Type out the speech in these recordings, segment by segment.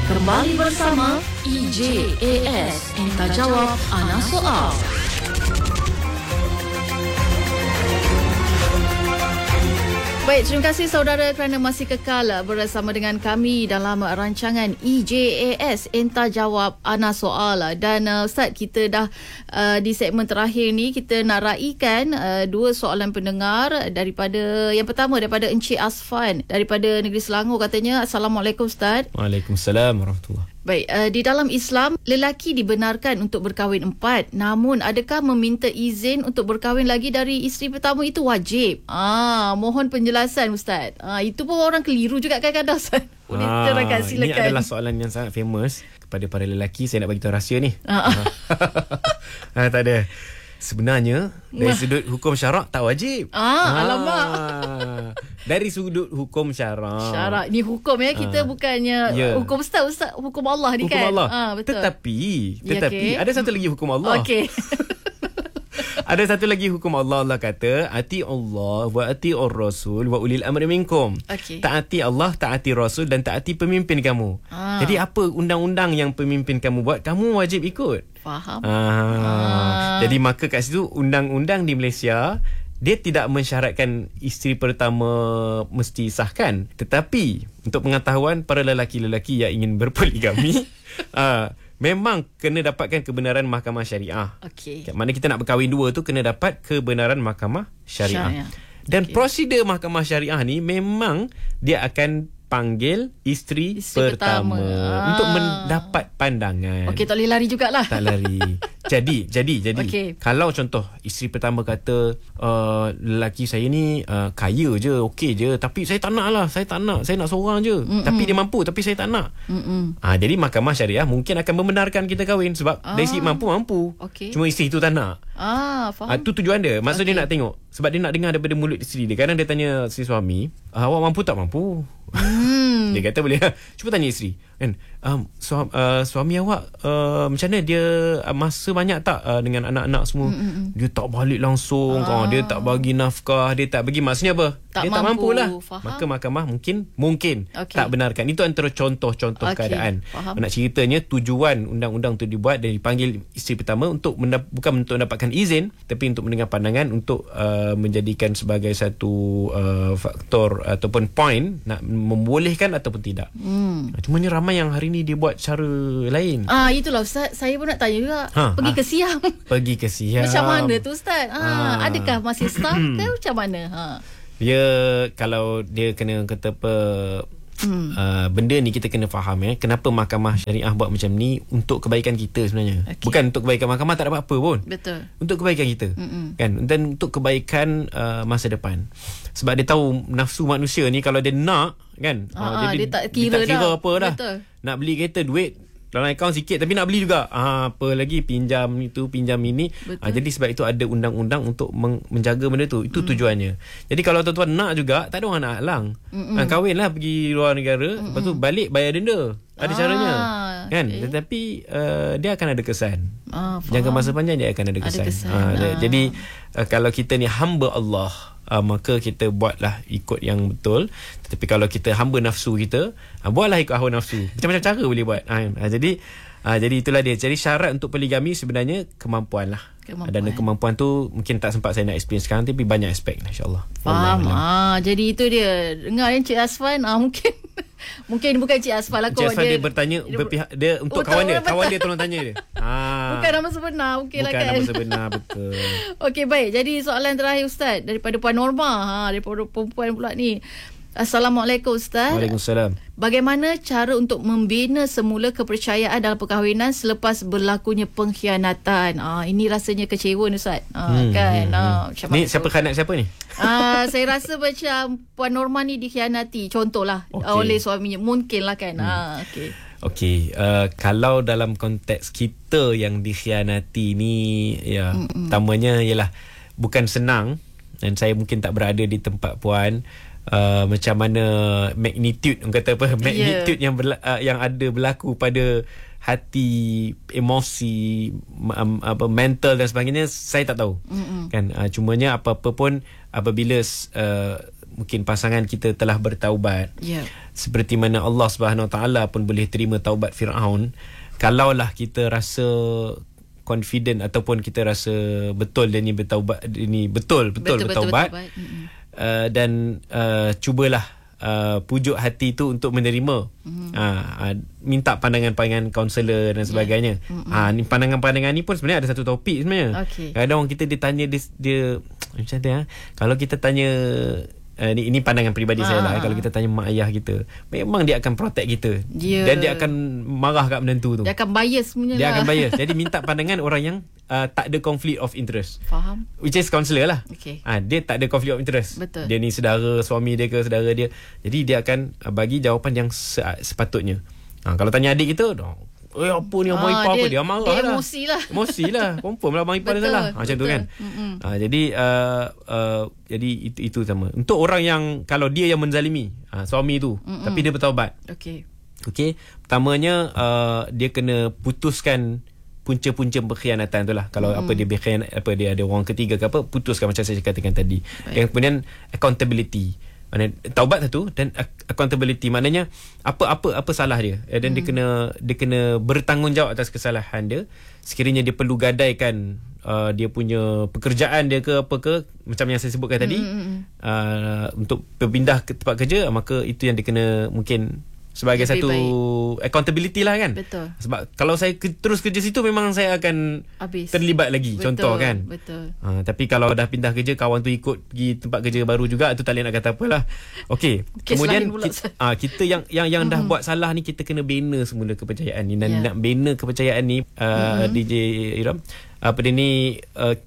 Kembali bersama EJAS Entah Jawab Ana Soal. Baik, terima kasih saudara kerana masih kekal bersama dengan kami dalam rancangan EJAS Entah Jawab Ana Soal. Dan Ustaz, kita dah di segmen terakhir ni kita nak raikan dua soalan pendengar. Daripada yang pertama daripada Encik Asfan daripada Negeri Selangor, katanya, Assalamualaikum Ustaz. Waalaikumsalam warahmatullahi. Baik, di dalam Islam, lelaki dibenarkan untuk berkahwin 4. Namun, adakah meminta izin untuk berkahwin lagi dari isteri pertama itu wajib? Mohon penjelasan Ustaz. Itu pun orang keliru juga kadang-kadang Ustaz. Boleh terangkan, silakan. Ini adalah soalan yang sangat famous kepada para lelaki. Saya nak bagi tahu rahsia ni. Tak ada. Sebenarnya dari sudut hukum syarak tak wajib. Alamak. Dari sudut hukum syarak. Syarak ni hukum ya, kita bukannya hukum Ustaz, hukum Allah ni hukum kan. Allah. Betul. Tetapi ada satu lagi hukum Allah. Okey. Ada satu lagi hukum Allah. Allah kata, ati Allah wa ati'ur rasul wa ulil amri minkum. Taati Allah, taati Rasul dan taati pemimpin kamu. Jadi apa undang-undang yang pemimpin kamu buat, kamu wajib ikut. Faham. Jadi maka kat situ undang-undang di Malaysia dia tidak mensyaratkan isteri pertama mesti sahkan. Tetapi untuk pengetahuan para lelaki-lelaki yang ingin berpoligami, memang kena dapatkan kebenaran mahkamah syariah. Mana kita nak berkahwin dua tu kena dapat kebenaran mahkamah syariah. Dan prosedur mahkamah syariah ni memang dia akan panggil isteri pertama untuk mendapat pandangan. Okey, tak boleh lari jugalah. Tak lari. Jadi kalau contoh isteri pertama kata, lelaki saya ni kaya je, okey je, tapi saya tak nak lah, saya nak seorang je. Tapi dia mampu, tapi saya tak nak. Jadi mahkamah syariah mungkin akan membenarkan kita kahwin sebab dari segi mampu. Cuma isteri tu tak nak. Faham. Itu tujuan dia. Maksud dia nak tengok, sebab dia nak dengar daripada mulut isteri dia. Kadang dia tanya si suami, awak mampu tak mampu? Dia kata boleh. Cuba tanya isteri kan, suami awak macam mana dia, masa banyak tak dengan anak-anak semua? Dia tak balik langsung, dia tak bagi nafkah, dia tak bagi, maksudnya apa? Dia tak mampu lah. Maka mahkamah mungkin tak benarkan. Itu antara contoh-contoh keadaan. Nak ceritanya tujuan undang-undang tu dibuat dan dipanggil isteri pertama untuk bukan untuk mendapatkan izin, tapi untuk mendengar pandangan, untuk menjadikan sebagai satu faktor ataupun point nak membolehkan ataupun tidak. Cuma ni ramai yang hari ni dia buat cara lain. Itulah Ustaz, saya pun nak tanya juga. Pergi ke Siam. Pergi ke Siam. Macam mana tu Ustaz? Adakah masih staff ke macam mana? Dia kalau dia kena kata apa, benda ni kita kena faham kenapa mahkamah syariah buat macam ni, untuk kebaikan kita sebenarnya. Bukan untuk kebaikan mahkamah, tak ada apa-apa pun. Betul. Untuk kebaikan kita. Kan, dan untuk kebaikan masa depan. Sebab dia tahu nafsu manusia ni, kalau dia nak kan, dia tak kira apa dah. Betul. Nak beli kereta, duit dalam akaun sikit tapi nak beli juga. Apa lagi, pinjam itu, pinjam ini. Jadi sebab itu ada undang-undang untuk menjaga benda tu. Itu tujuannya. Jadi kalau tuan-tuan nak juga, tak ada orang nak halang. Kahwinlah pergi luar negara, lepas tu balik bayar denda. Ada caranya. Kan? Tetapi dia akan ada kesan. Jangka masa panjang dia akan ada kesan. Jadi kalau kita ni hamba Allah, maka kita buatlah ikut yang betul. Tetapi kalau kita hamba nafsu kita, buatlah ikut hawa nafsu. Macam-macam cara boleh buat. Jadi itulah dia. Jadi syarat untuk poligami sebenarnya kemampuan lah. Dan kemampuan tu mungkin tak sempat saya nak explain sekarang, tapi banyak aspek, insyaAllah. Faham. Jadi itu dia. Dengar Encik Asfan, mungkin bukan Cik Asfal lah. Cik Asfal dia bertanya berpihak dia untuk kawan dia. Kawan dia tolong tanya dia. Bukan nama sebenar. Okey lah kan. Bukan nama sebenar, betul. Okey, baik. Jadi soalan terakhir Ustaz daripada Puan Norma. Daripada perempuan pula ni. Assalamualaikum Ustaz. Waalaikumsalam. Bagaimana cara untuk membina semula kepercayaan dalam perkahwinan selepas berlakunya pengkhianatan? Ini rasanya kecewa Ustaz. Kan? Ni siapa khanak siapa ni? Saya rasa macam Puan Norma ni dikhianati, contohlah, oleh suaminya. Mungkin lah kan. Okey, kalau dalam konteks kita yang dikhianati ni, pertamanya ialah bukan senang, dan saya mungkin tak berada di tempat puan. Macam mana magnitude, orang kata apa, magnitude yang ada berlaku pada hati, emosi, mental dan sebagainya, saya tak tahu. Kan, cumanya apa-apa pun apabila mungkin pasangan kita telah bertaubat, seperti mana Allah Subhanahu Wa Taala pun boleh terima taubat Firaun, kalaulah kita rasa confident ataupun kita rasa betul dia ni bertaubat, ini betul bertaubat. Dan cubalah pujuk hati tu untuk menerima, minta pandangan-pandangan kaunselor dan sebagainya. Ni pandangan-pandangan ni pun sebenarnya ada satu topik sebenarnya. Kadang orang kita ditanya dia macam tu kalau kita tanya ini pandangan peribadi saya lah. Kalau kita tanya mak ayah kita, memang dia akan protect kita, dan dia akan marah kat benda tu. Dia akan bias sebenarnya. Dia akan bias. Jadi minta pandangan orang yang tak ada conflict of interest. Faham. Which is counselor lah. Dia tak ada conflict of interest. Betul. Dia ni saudara suami dia ke saudara dia. Jadi dia akan bagi jawapan yang sepatutnya. Kalau tanya adik kita, apa ni abang ipar apa, dia marah dia lah. Emosi lah. Confirm lah abang ipar dia salah. Macam tu kan. Jadi itu sama. Untuk orang yang kalau dia yang menzalimi suami tu, tapi dia bertaubat. Okey. Pertamanya dia kena putuskan punca-punca berkhianatan tu lah. Kalau dia berkhianat, dia ada orang ketiga ke apa, putuskan macam saya katakan tadi. Dan kemudian accountability. Taubat satu, dan accountability maknanya apa salah dia, dan dia kena bertanggungjawab atas kesalahan dia. Sekiranya dia perlu gadaikan dia punya pekerjaan dia ke apa ke, macam yang saya sebutkan tadi, untuk berpindah ke tempat kerja, maka itu yang dia kena mungkin sebagai satu accountability lah kan. Betul. Sebab kalau saya terus kerja situ, memang saya akan terlibat lagi. Contoh kan. Betul. Tapi kalau dah pindah kerja, kawan tu ikut pergi tempat kerja baru juga, tu tak boleh nak kata apalah. Okey. Kemudian kita yang dah buat salah ni, kita kena bina semula kepercayaan ni. Dan nak bina kepercayaan ni, DJ Iram, apa dia ni,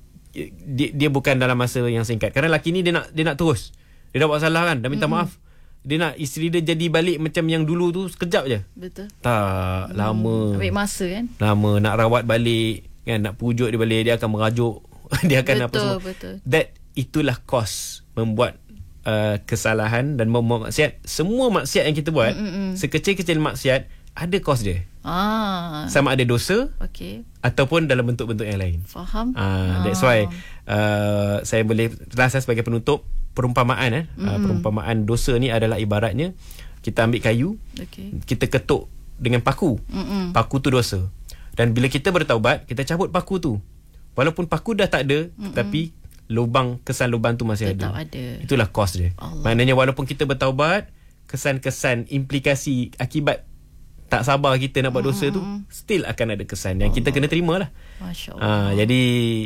dia bukan dalam masa yang singkat. Kerana lelaki ni dia nak terus. Dia dah buat salah kan, dah minta maaf. Dia nak isteri dia jadi balik macam yang dulu tu sekejap je. Betul. Tak, lama. Ambil masa kan. Lama nak rawat balik kan, nak pujuk dia balik, dia akan merajuk. Dia akan apa semua. Betul. Itulah kos membuat kesalahan dan membuat maksiat. Semua maksiat yang kita buat, sekecil-kecil maksiat, ada kos dia. Sama ada dosa, ataupun dalam bentuk-bentuk yang lain. Faham. That's why saya boleh rasa sebagai penutup, perumpamaan perumpamaan dosa ni adalah ibaratnya kita ambil kayu, kita ketuk dengan paku. Paku tu dosa. Dan bila kita bertaubat, kita cabut paku tu. Walaupun paku dah tak ada, tapi kesan lubang tu masih ada. Itulah kos dia. Maknanya walaupun kita bertaubat, kesan-kesan, implikasi, akibat tak sabar kita nak buat dosa tu, still akan ada kesan yang kita kena terima lah. Jadi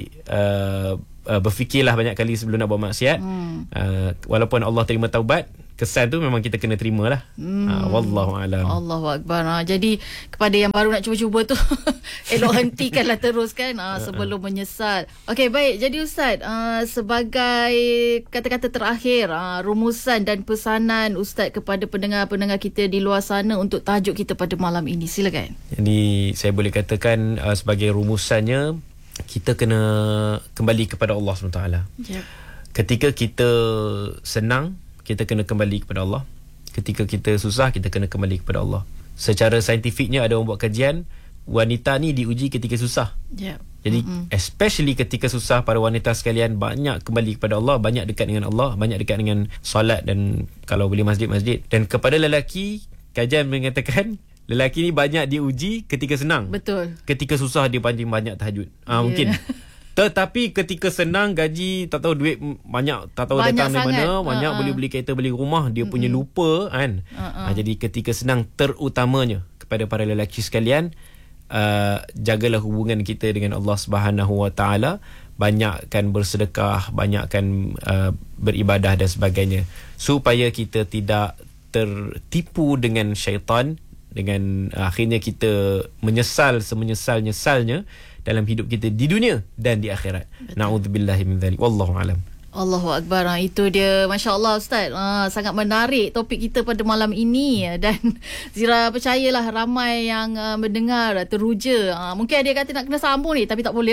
berfikirlah banyak kali sebelum nak buat maksiat. Walaupun Allah terima taubat, kesan tu memang kita kena terima lah. Wallahualam. Allahu Akbar. Jadi kepada yang baru nak cuba-cuba tu, elok hentikanlah terus kan, sebelum menyesal. Okey, baik. Jadi Ustaz, sebagai kata-kata terakhir, rumusan dan pesanan Ustaz kepada pendengar-pendengar kita di luar sana untuk tajuk kita pada malam ini, silakan. Jadi saya boleh katakan sebagai rumusannya, kita kena kembali kepada Allah SWT. Ketika kita senang, kita kena kembali kepada Allah. Ketika kita susah, kita kena kembali kepada Allah. Secara saintifiknya ada orang buat kajian, wanita ni diuji ketika susah. Jadi especially ketika susah, para wanita sekalian, banyak kembali kepada Allah, banyak dekat dengan Allah, banyak dekat dengan solat, dan kalau boleh masjid-masjid. Dan kepada lelaki, kajian mengatakan lelaki ni banyak diuji ketika senang. Betul. Ketika susah dia banyak tahajud. Mungkin. Tetapi ketika senang, gaji tak tahu, duit banyak tak tahu banyak datang dari mana, banyak boleh beli kereta, beli rumah, dia punya lupa kan. Jadi ketika senang, terutamanya kepada para lelaki sekalian, jagalah hubungan kita dengan Allah Subhanahu Wa Taala, banyakkan bersedekah, banyakkan beribadah dan sebagainya, supaya kita tidak tertipu dengan syaitan, dengan akhirnya kita menyesal semenyesal-nyesalnya dalam hidup kita di dunia dan di akhirat. Na'udzubillahi min dzalik. Wallahu alam. Allahu Akbar. Itu dia, Masya Allah Ustaz, sangat menarik topik kita pada malam ini. Dan Zira percayalah ramai yang mendengar teruja. Mungkin ada yang kata nak kena sambung ni, tapi tak boleh lah.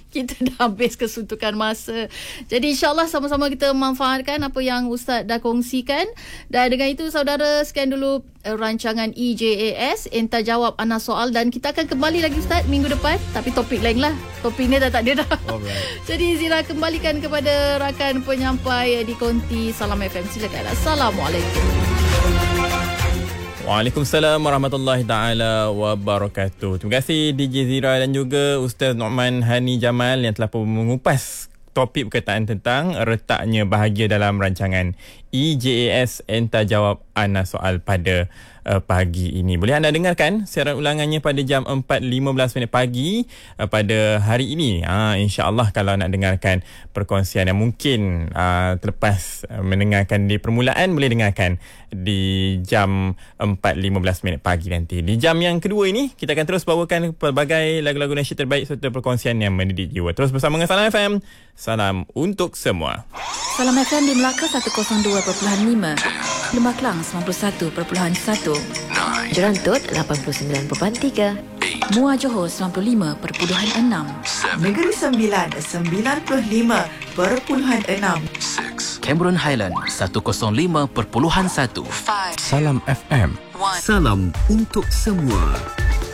kita dah habis kesuntukan masa. Jadi insyaAllah sama-sama kita memanfaatkan apa yang Ustaz dah kongsikan. Dan dengan itu saudara, sekian dulu rancangan EJAS, Entah Jawab Ana Soal. Dan kita akan kembali lagi Ustaz minggu depan. Tapi topik lain lah. Topik ni dah tak ada dah. Alright. Jadi Zira kembalikan kepada rakan penyampai di Konti Salam FM. Silakan. Assalamualaikum. Waalaikumsalam warahmatullahi taala wabarakatuh. Terima kasih DJ Zira dan juga Ustaz Noman Hani Jamal yang telah pun mengupas topik berkaitan tentang retaknya bahagia dalam rancangan EJAS, Entah Jawab Ana Soal pada pagi ini. Boleh anda dengarkan siaran ulangannya pada jam 4.15 pagi pada hari ini. InsyaAllah kalau nak dengarkan perkongsian yang mungkin terlepas mendengarkan di permulaan, boleh dengarkan di jam 4.15 pagi nanti. Di jam yang kedua ini, kita akan terus bawakan pelbagai lagu-lagu nasyid terbaik serta perkongsian yang mendidik jiwa. Terus bersama dengan Salam FM. Salam untuk semua. Salam FM di Melaka 102.5, Lembah Kelang 91.1, Jerantut 89.3, Muar Johor 95.6, Negeri Sembilan 95.6, Cameron Highland 105.1. Salam FM. Salam untuk semua.